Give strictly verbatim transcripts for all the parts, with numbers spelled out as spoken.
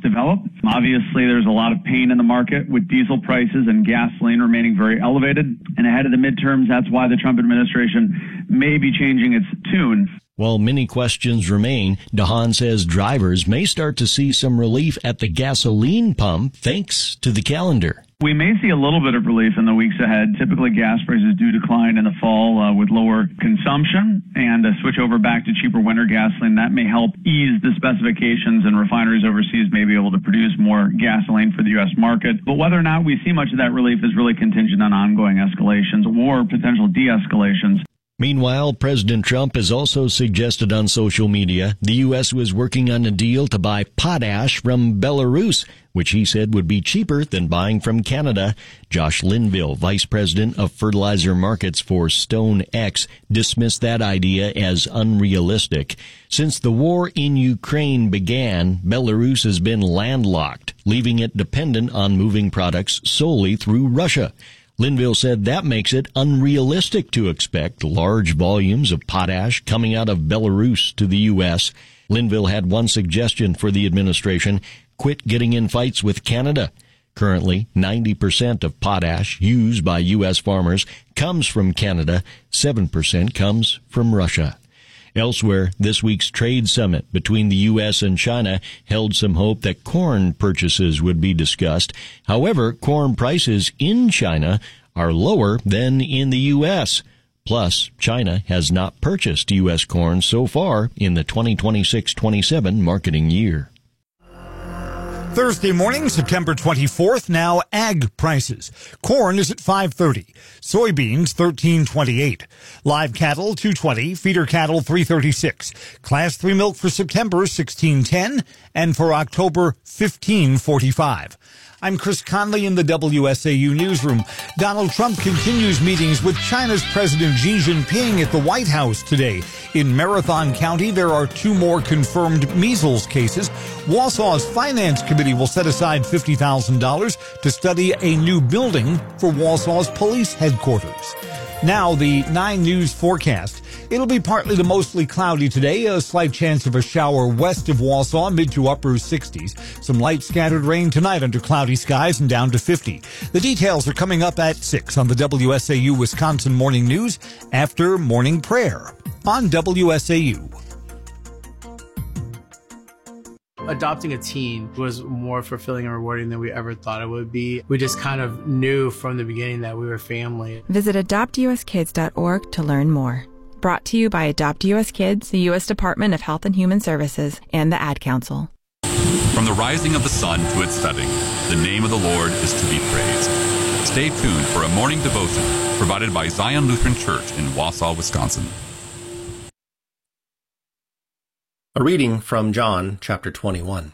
develop. Obviously, there's a lot of pain in the market with diesel prices and gasoline remaining very elevated. And ahead of the midterms, that's why the Trump administration may be changing its tune. While many questions remain, DeHaan says drivers may start to see some relief at the gasoline pump thanks to the calendar. We may see a little bit of relief in the weeks ahead. Typically, gas prices do decline in the fall uh, with lower consumption, and a switch over back to cheaper winter gasoline, that may help ease the specifications, and refineries overseas may be able to produce more gasoline for the U S market. But whether or not we see much of that relief is really contingent on ongoing escalations or potential de-escalations. Meanwhile, President Trump has also suggested on social media the U S was working on a deal to buy potash from Belarus, which he said would be cheaper than buying from Canada. Josh Linville, Vice President of Fertilizer Markets for StoneX, dismissed that idea as unrealistic. Since the war in Ukraine began, Belarus has been landlocked, leaving it dependent on moving products solely through Russia. Linville said that makes it unrealistic to expect large volumes of potash coming out of Belarus to the U S. Linville had one suggestion for the administration: quit getting in fights with Canada. Currently, ninety percent of potash used by U S farmers comes from Canada, seven percent comes from Russia. Elsewhere, this week's trade summit between the U S and China held some hope that corn purchases would be discussed. However, corn prices in China are lower than in the U S. Plus, China has not purchased U S corn so far in the twenty twenty-six twenty-seven marketing year. Thursday morning, September twenty-fourth, now ag prices. Corn is at five thirty, soybeans thirteen twenty-eight, live cattle two twenty, feeder cattle three thirty-six, class three milk for September sixteen ten, and for October fifteen forty-five. I'm Chris Conley in the W S A U newsroom. Donald Trump continues meetings with China's President Xi Jinping at the White House today. In Marathon County, there are two more confirmed measles cases. Wausau's Finance Committee will set aside fifty thousand dollars to study a new building for Wausau's police headquarters. Now, the nine News forecast. It'll be partly to mostly cloudy today, a slight chance of a shower west of Wausau, mid to upper sixties. Some light scattered rain tonight under cloudy skies and down to fifty. The details are coming up at six on the W S A U Wisconsin Morning News after morning prayer on W S A U. Adopting a teen was more fulfilling and rewarding than we ever thought it would be. We just kind of knew from the beginning that we were family. Visit adopt u s kids dot org to learn more. Brought to you by Adopt U S Kids, the U S Department of Health and Human Services, and the Ad Council. From the rising of the sun to its setting, the name of the Lord is to be praised. Stay tuned for a morning devotion provided by Zion Lutheran Church in Wausau, Wisconsin. A reading from John chapter twenty-one.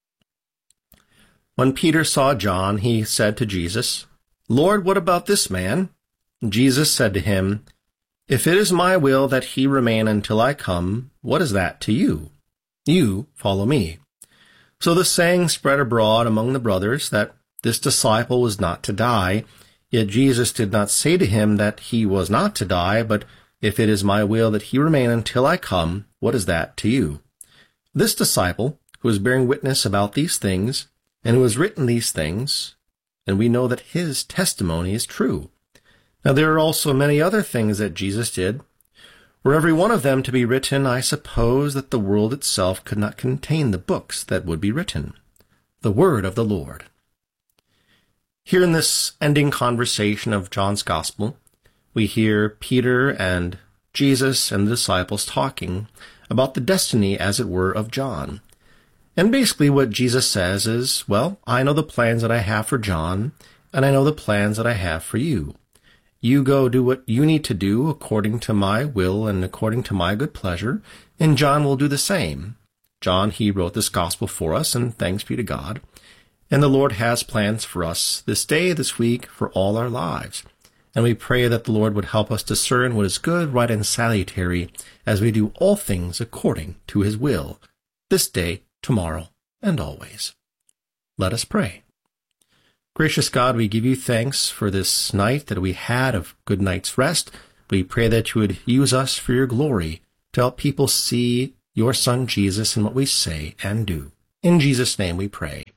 When Peter saw John, he said to Jesus, "Lord, what about this man?" Jesus said to him, "If it is my will that he remain until I come, what is that to you? You follow me." So the saying spread abroad among the brothers that this disciple was not to die. Yet Jesus did not say to him that he was not to die, but, "If it is my will that he remain until I come, what is that to you?" This disciple, who is bearing witness about these things, and who has written these things, and we know that his testimony is true. Now there are also many other things that Jesus did. Were every one of them to be written, I suppose that the world itself could not contain the books that would be written. The word of the Lord. Here in this ending conversation of John's Gospel, we hear Peter and Jesus and the disciples talking about the destiny, as it were, of John. And basically what Jesus says is, well, I know the plans that I have for John, and I know the plans that I have for you. You go do what you need to do according to my will and according to my good pleasure, and John will do the same. John, he wrote this gospel for us, and thanks be to God. And the Lord has plans for us this day, this week, for all our lives. And we pray that the Lord would help us discern what is good, right, and salutary as we do all things according to his will, this day, tomorrow, and always. Let us pray. Gracious God, we give you thanks for this night that we had of good night's rest. We pray that you would use us for your glory to help people see your Son Jesus in what we say and do. In Jesus' name we pray.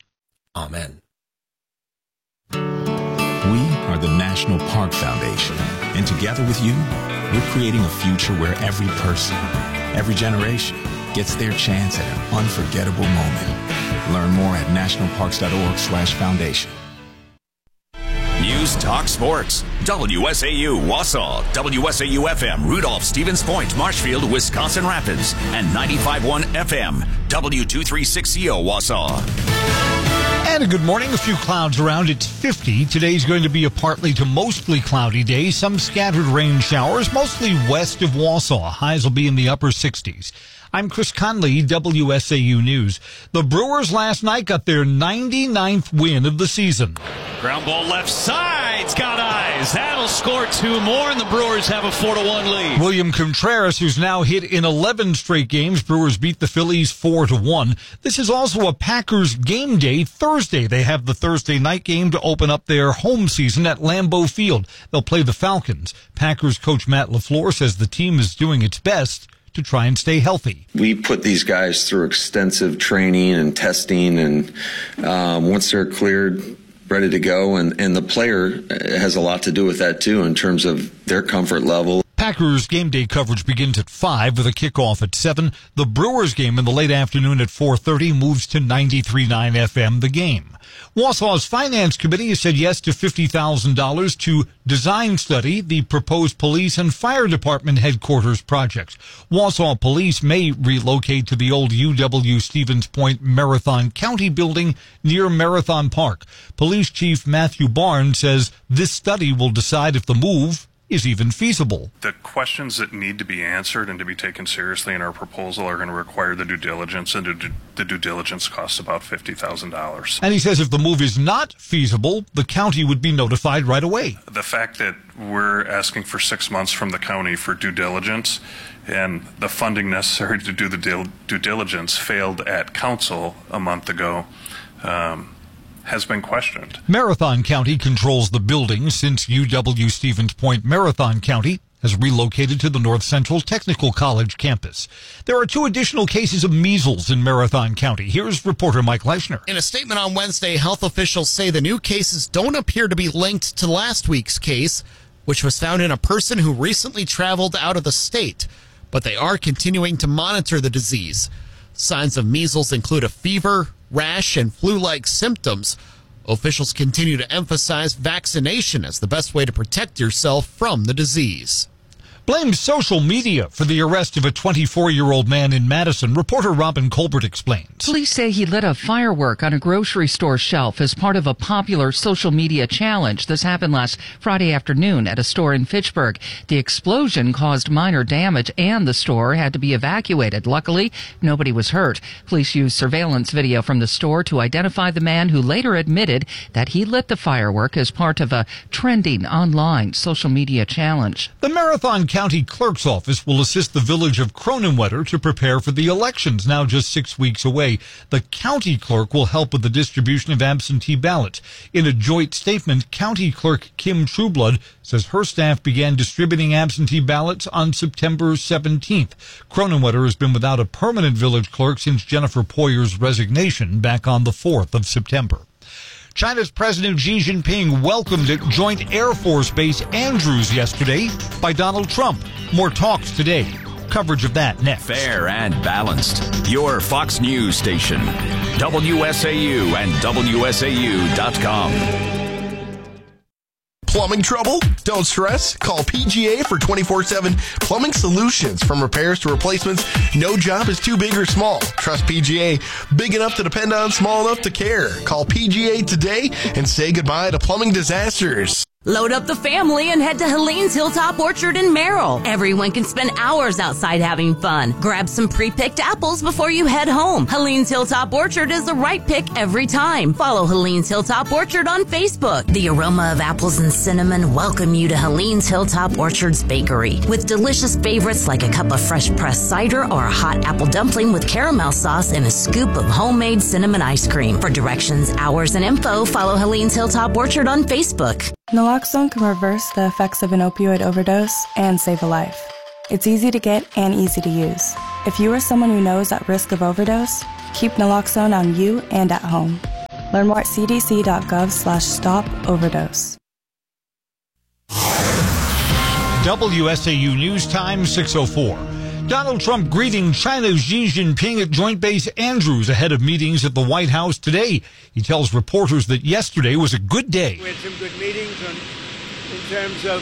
Amen. We are the National Park Foundation, and together with you, we're creating a future where every person, every generation, gets their chance at an unforgettable moment. Learn more at nationalparks.org slash foundation. News Talk Sports. W S A U Wausau, W S A U F M Rudolph, Stevens Point, Marshfield, Wisconsin Rapids, and ninety-five point one F M W two thirty-six C O Wausau. And a good morning. A few clouds around. It's fifty. Today's going to be a partly to mostly cloudy day. Some scattered rain showers, mostly west of Wausau. Highs will be in the upper sixties. I'm Chris Conley, W S A U News. The Brewers last night got their ninety-ninth win of the season. Ground ball left side's got eyes. That'll score two more, and the Brewers have a four to one lead. William Contreras, who's now hit in eleven straight games. Brewers beat the Phillies four to one. This is also a Packers game day Thursday. They have the Thursday night game to open up their home season at Lambeau Field. They'll play the Falcons. Packers coach Matt LaFleur says the team is doing its best to try and stay healthy. We put these guys through extensive training and testing, and um, once they're cleared, ready to go, and, and the player has a lot to do with that too in terms of their comfort level. Packers game day coverage begins at five with a kickoff at seven. The Brewers game in the late afternoon at four thirty moves to ninety-three point nine F M The Game. Wausau's Finance Committee has said yes to fifty thousand dollars to design study the proposed police and fire department headquarters projects. Wausau Police may relocate to the old U W Stevens Point Marathon County building near Marathon Park. Police Chief Matthew Barnes says this study will decide if the move is even feasible. The questions that need to be answered and to be taken seriously in our proposal are going to require the due diligence, and the due diligence costs about fifty thousand dollars. And he says if the move is not feasible, the county would be notified right away. The fact that we're asking for six months from the county for due diligence and the funding necessary to do the due diligence failed at council a month ago, um, has been questioned. Marathon County controls the building since U W Stevens Point Marathon County has relocated to the North Central Technical College campus. There are two additional cases of measles in Marathon County. Here's reporter Mike Leishner. In a statement on Wednesday, health officials say the new cases don't appear to be linked to last week's case, which was found in a person who recently traveled out of the state, but they are continuing to monitor the disease. Signs of measles include a fever, rash, and flu-like symptoms. Officials continue to emphasize vaccination as the best way to protect yourself from the disease. Blames social media for the arrest of a twenty-four-year-old man in Madison. Reporter Robin Colbert explains. Police say he lit a firework on a grocery store shelf as part of a popular social media challenge. This happened last Friday afternoon at a store in Fitchburg. The explosion caused minor damage and the store had to be evacuated. Luckily, nobody was hurt. Police used surveillance video from the store to identify the man who later admitted that he lit the firework as part of a trending online social media challenge. The Marathon County Clerk's Office will assist the village of Cronenwetter to prepare for the elections, now just six weeks away. The county clerk will help with the distribution of absentee ballots. In a joint statement, County Clerk Kim Trueblood says her staff began distributing absentee ballots on September seventeenth. Cronenwetter has been without a permanent village clerk since Jennifer Poyer's resignation back on the fourth of September. China's President Xi Jinping welcomed at Joint Air Force Base Andrews yesterday by Donald Trump. More talks today. Coverage of that next. Fair and balanced. Your Fox News station. W S A U and W S A U dot com. Plumbing trouble? Don't stress. Call P G A for twenty-four seven plumbing solutions. From repairs to replacements, no job is too big or small. Trust P G A. Big enough to depend on, small enough to care. Call P G A today and say goodbye to plumbing disasters. Load up the family and head to Helene's Hilltop Orchard in Merrill. Everyone can spend hours outside having fun. Grab some pre-picked apples before you head home. Helene's Hilltop Orchard is the right pick every time. Follow Helene's Hilltop Orchard on Facebook. The aroma of apples and cinnamon welcome you to Helene's Hilltop Orchard's Bakery. With delicious favorites like a cup of fresh pressed cider or a hot apple dumpling with caramel sauce and a scoop of homemade cinnamon ice cream. For directions, hours, and info, follow Helene's Hilltop Orchard on Facebook. Naloxone can reverse the effects of an opioid overdose and save a life. It's easy to get and easy to use. If you or someone you know is at risk of overdose, keep naloxone on you and at home. Learn more at cdc.gov slash stop overdose. W S A U News Time, six oh four. Donald Trump greeting China's Xi Jinping at Joint Base Andrews ahead of meetings at the White House today. He tells reporters that yesterday was a good day. We had some good meetings on, in terms of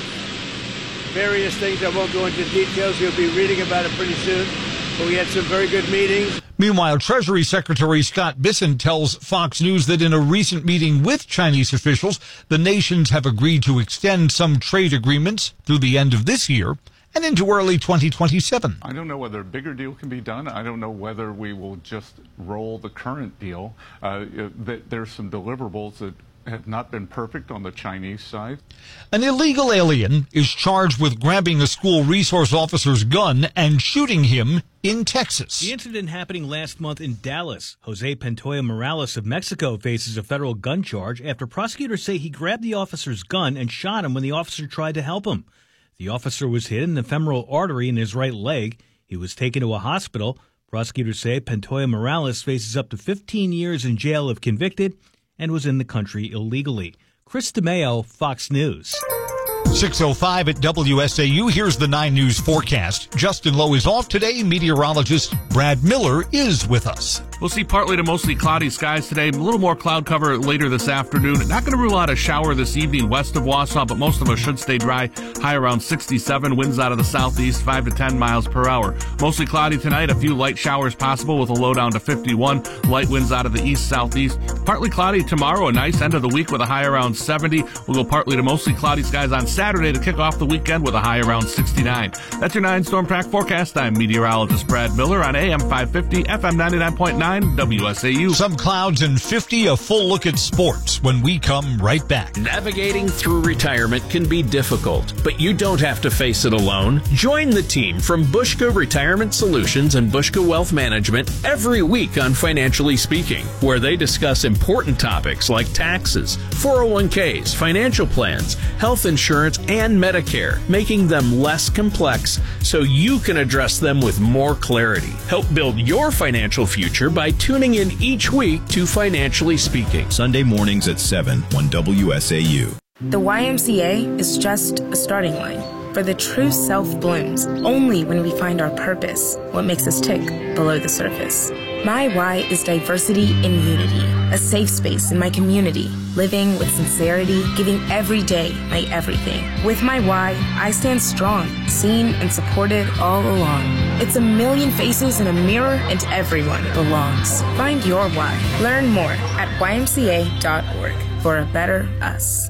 various things. I won't go into details. You'll be reading about it pretty soon. But we had some very good meetings. Meanwhile, Treasury Secretary Scott Bessent tells Fox News that in a recent meeting with Chinese officials, the nations have agreed to extend some trade agreements through the end of this year and into early twenty twenty-seven. I don't know whether a bigger deal can be done. I don't know whether we will just roll the current deal. Uh, there's some deliverables that have not been perfect on the Chinese side. An illegal alien is charged with grabbing a school resource officer's gun and shooting him in Texas. The incident happening last month in Dallas. Jose Pantoya Morales of Mexico faces a federal gun charge after prosecutors say he grabbed the officer's gun and shot him when the officer tried to help him. The officer was hit in the femoral artery in his right leg. He was taken to a hospital. Prosecutors say Pantoya Morales faces up to fifteen years in jail if convicted and was in the country illegally. Chris DeMeo, Fox News. six oh five at W S A U. Here's the nine News forecast. Justin Lowe is off today. Meteorologist Brad Miller is with us. We'll see partly to mostly cloudy skies today. A little more cloud cover later this afternoon. Not going to rule out a shower this evening west of Wausau, but most of us should stay dry. High around sixty-seven. Winds out of the southeast, five to ten miles per hour. Mostly cloudy tonight. A few light showers possible with a low down to fifty-one. Light winds out of the east-southeast. Partly cloudy tomorrow. A nice end of the week with a high around seventy. We'll go partly to mostly cloudy skies on Saturday to kick off the weekend with a high around sixty-nine. That's your nine Storm Track forecast. I'm meteorologist Brad Miller on A M five fifty, F M ninety-nine point nine. W S A U. Some clouds and fifty, a full look at sports when we come right back. Navigating through retirement can be difficult, but you don't have to face it alone. Join the team from Bushka Retirement Solutions and Bushka Wealth Management every week on Financially Speaking, where they discuss important topics like taxes, four oh one k's, financial plans, health insurance, and Medicare, making them less complex so you can address them with more clarity. Help build your financial future by tuning in each week to Financially Speaking. Sunday mornings at seven on W S A U. The Y M C A is just a starting line, for the true self blooms only when we find our purpose, what makes us tick below the surface. My Y is diversity in unity, a safe space in my community, living with sincerity, giving every day my everything. With my Y, I stand strong, seen and supported all along. It's a million faces in a mirror and everyone belongs. Find your Y. Learn more at Y M C A dot org for a better us.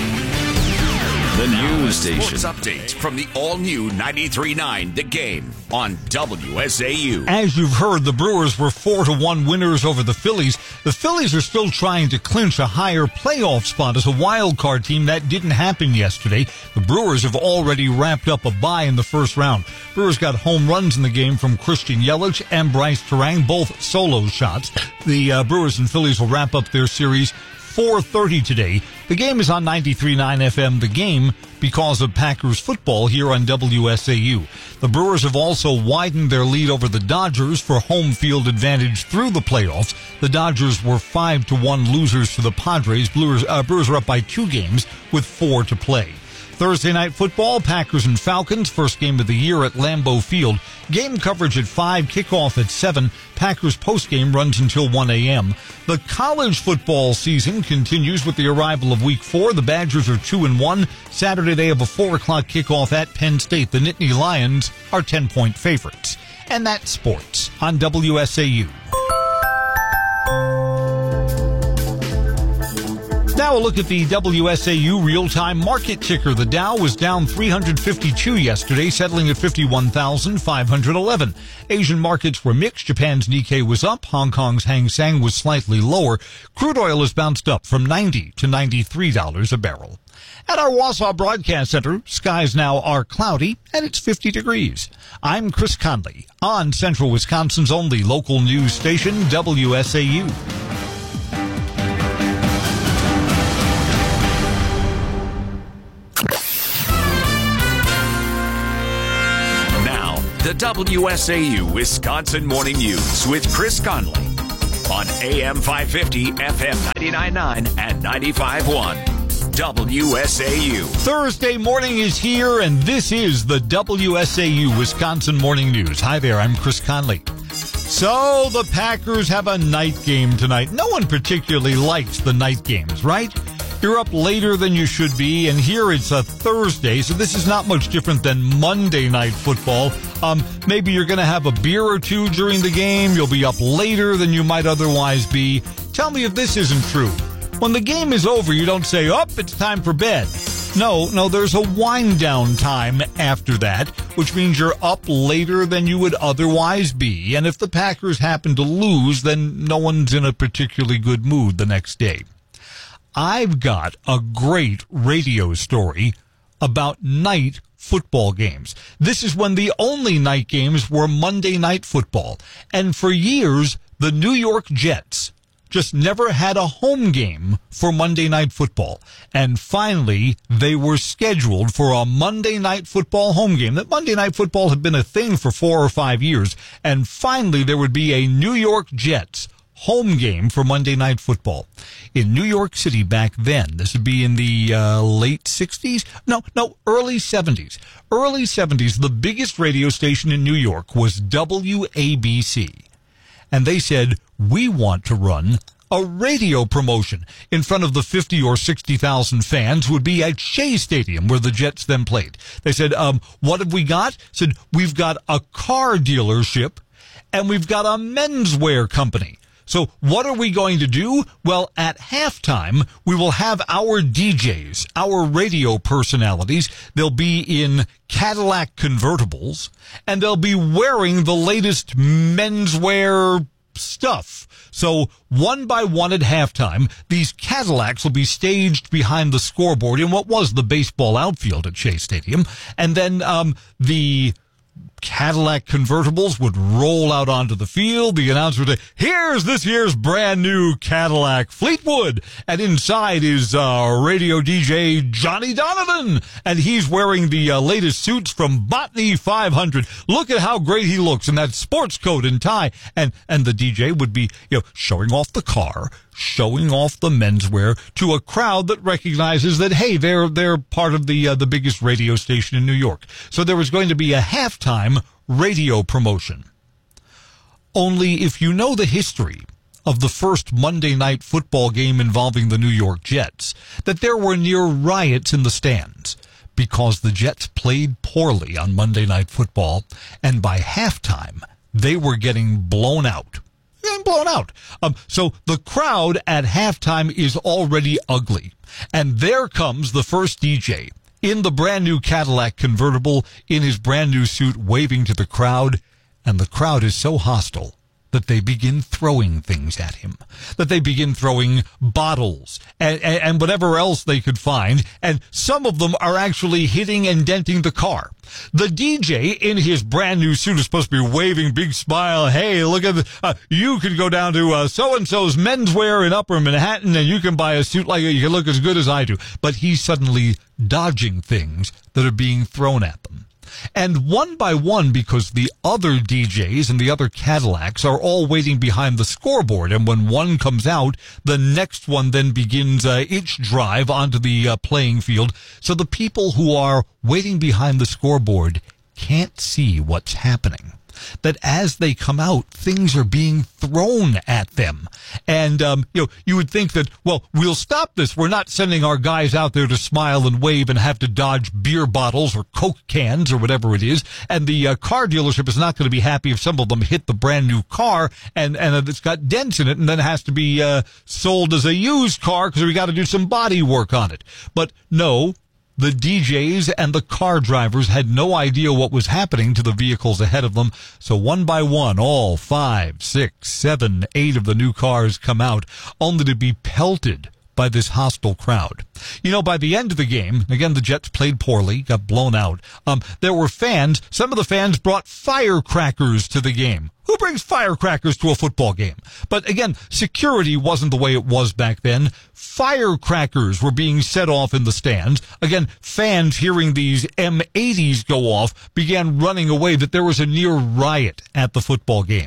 The news station. Sports update from the all-new ninety-three point nine The Game on W S A U. As you've heard, the Brewers were four to one winners over the Phillies. The Phillies are still trying to clinch a higher playoff spot as a wild card team. That didn't happen yesterday. The Brewers have already wrapped up a bye in the first round. Brewers got home runs in the game from Christian Yelich and Bryce Terang, both solo shots. The uh, Brewers and Phillies will wrap up their series four thirty today. The game is on ninety-three point nine F M, The Game, because of Packers football here on W S A U. The Brewers have also widened their lead over the Dodgers for home field advantage through the playoffs. The Dodgers were five to one losers to the Padres. Brewers, uh, Brewers are up by two games with four to play. Thursday night football, Packers and Falcons, first game of the year at Lambeau Field. Game coverage at five, kickoff at seven. Packers postgame runs until one a.m. The college football season continues with the arrival of week four. The Badgers are two and one. Saturday they have a four o'clock kickoff at Penn State. The Nittany Lions are ten-point favorites. And that's sports on W S A U. Now a look at the W S A U real-time market ticker. The Dow was down three hundred fifty-two yesterday, settling at fifty-one thousand five hundred eleven. Asian markets were mixed. Japan's Nikkei was up. Hong Kong's Hang Seng was slightly lower. Crude oil has bounced up from ninety to ninety-three dollars a barrel. At our Wausau Broadcast Center, skies now are cloudy, and it's fifty degrees. I'm Chris Conley on Central Wisconsin's only local news station, W S A U. The W S A U Wisconsin Morning News with Chris Conley on A M five fifty, F M ninety-nine point nine, and ninety-five point one. W S A U. Thursday morning is here, and this is the W S A U Wisconsin Morning News. Hi there, I'm Chris Conley. So, the Packers have a night game tonight. No one particularly likes the night games, right? You're up later than you should be, and here it's a Thursday, so this is not much different than Monday Night Football. Um, maybe you're going to have a beer or two during the game. You'll be up later than you might otherwise be. Tell me if this isn't true. When the game is over, you don't say, oh, it's time for bed. No, no, there's a wind-down time after that, which means you're up later than you would otherwise be. And if the Packers happen to lose, then no one's in a particularly good mood the next day. I've got a great radio story about night football games. This is when the only night games were Monday Night Football. And for years, the New York Jets just never had a home game for Monday Night Football. And finally, they were scheduled for a Monday Night Football home game. That Monday Night Football had been a thing for four or five years. And finally, there would be a New York Jets home game for Monday Night Football. In New York City back then, this would be in the uh, late sixties? No, no, early seventies. Early seventies, the biggest radio station in New York was W A B C. And they said, we want to run a radio promotion in front of the fifty or sixty thousand fans who would be at Shea Stadium where the Jets then played. They said, um, what have we got? Said, we've got a car dealership and we've got a menswear company. So what are we going to do? Well, at halftime, we will have our D Js, our radio personalities. They'll be in Cadillac convertibles, and they'll be wearing the latest menswear stuff. So one by one at halftime, these Cadillacs will be staged behind the scoreboard in what was the baseball outfield at Shea Stadium. And then um, the Cadillac convertibles would roll out onto the field. The announcer would say, here's this year's brand new Cadillac Fleetwood. And inside is uh, radio D J Johnny Donovan. And he's wearing the uh, latest suits from Botany five hundred. Look at how great he looks in that sports coat and tie. And, and the D J would be, you know, showing off the car, showing off the menswear to a crowd that recognizes that, hey, they're they're part of the uh, the biggest radio station in New York. So there was going to be a halftime radio promotion. Only if you know the history of the first Monday Night Football game involving the New York Jets, that there were near riots in the stands because the Jets played poorly on Monday Night Football, and by halftime, they were getting blown out. blown out. Um, so the crowd at halftime is already ugly. And there comes the first D J in the brand new Cadillac convertible in his brand new suit waving to the crowd. And the crowd is so hostile that they begin throwing things at him, that they begin throwing bottles and, and, and whatever else they could find. And some of them are actually hitting and denting the car. The D J in his brand new suit is supposed to be waving big smile. Hey, look at the, uh, you could go down to uh, so-and-so's menswear in Upper Manhattan and you can buy a suit like it. You can look as good as I do. But he's suddenly dodging things that are being thrown at them. And one by one, because the other D Js and the other Cadillacs are all waiting behind the scoreboard, and when one comes out, the next one then begins uh, its drive onto the uh, playing field. So the people who are waiting behind the scoreboard can't see what's happening. That as they come out, things are being thrown at them. And, um, you know, you would think that, well, we'll stop this. We're not sending our guys out there to smile and wave and have to dodge beer bottles or Coke cans or whatever it is. And the uh, car dealership is not going to be happy if some of them hit the brand new car and, and it's got dents in it and then it has to be uh, sold as a used car because we got to do some body work on it. But no. The D Js and the car drivers had no idea what was happening to the vehicles ahead of them, so one by one, all five, six, seven, eight of the new cars come out, only to be pelted by this hostile crowd. You know, by the end of the game, again, the Jets played poorly, got blown out. Um, there were fans. Some of the fans brought firecrackers to the game. Who brings firecrackers to a football game? But again, security wasn't the way it was back then. Firecrackers were being set off in the stands. Again, fans hearing these M eighties go off began running away, that there was a near riot at the football game.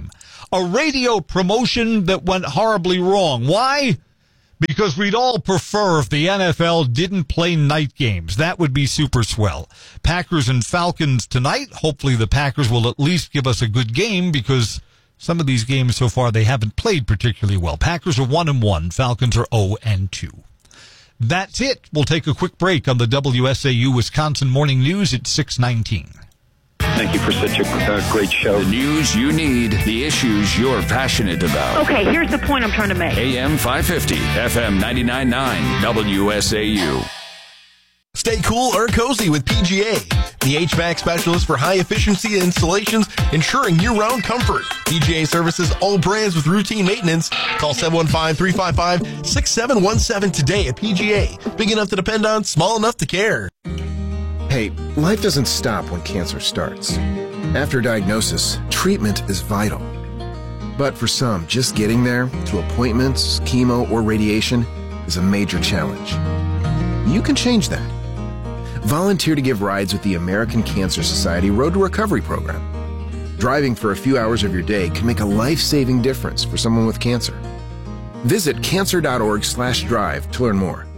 A radio promotion that went horribly wrong. Why? Because we'd all prefer if the N F L didn't play night games. That would be super swell. Packers and Falcons tonight. Hopefully the Packers will at least give us a good game because some of these games so far they haven't played particularly well. Packers are one and one. Falcons are zero and two. That's it. We'll take a quick break on the W S A U Wisconsin Morning News at six nineteen. Thank you for such a uh, great show. The news you need, the issues you're passionate about. Okay, here's the point I'm trying to make. A M five fifty, F M ninety-nine point nine, W S A U. Stay cool or cozy with P G A, the H V A C specialist for high-efficiency installations, ensuring year-round comfort. P G A services all brands with routine maintenance. Call seven one five, three five five, six seven one seven today at P G A. Big enough to depend on, small enough to care. Hey, life doesn't stop when cancer starts. After diagnosis, treatment is vital. But for some, just getting there, to appointments, chemo, or radiation, is a major challenge. You can change that. Volunteer to give rides with the American Cancer Society Road to Recovery program. Driving for a few hours of your day can make a life-saving difference for someone with cancer. Visit cancer.org slash drive to learn more.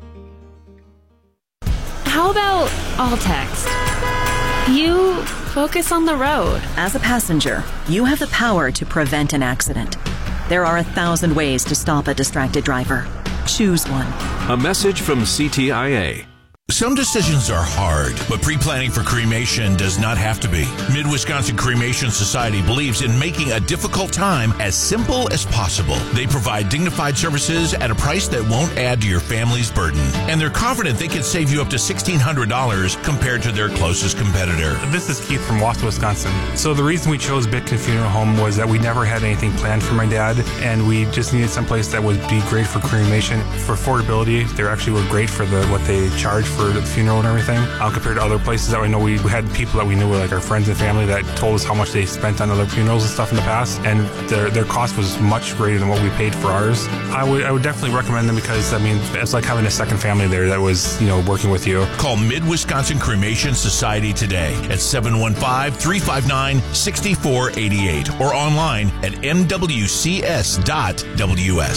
How about all text? You focus on the road. As a passenger, you have the power to prevent an accident. There are a thousand ways to stop a distracted driver. Choose one. A message from C T I A. Some decisions are hard, but pre-planning for cremation does not have to be. Mid-Wisconsin Cremation Society believes in making a difficult time as simple as possible. They provide dignified services at a price that won't add to your family's burden. And they're confident they can save you up to sixteen hundred dollars compared to their closest competitor. This is Keith from Wausau, Wisconsin. So the reason we chose Bitkin Funeral Home was that we never had anything planned for my dad, and we just needed someplace that would be great for cremation. For affordability, they actually were great for the what they charge for the funeral and everything, uh, compared to other places that we know. We, we had people that we knew were like our friends and family that told us how much they spent on other funerals and stuff in the past, and their their cost was much greater than what we paid for ours. I would I would definitely recommend them because, I mean, it's like having a second family there that was, you know, working with you. Call Mid-Wisconsin Cremation Society today at seven one five, three five nine, six four eight eight or online at m w c s dot w s.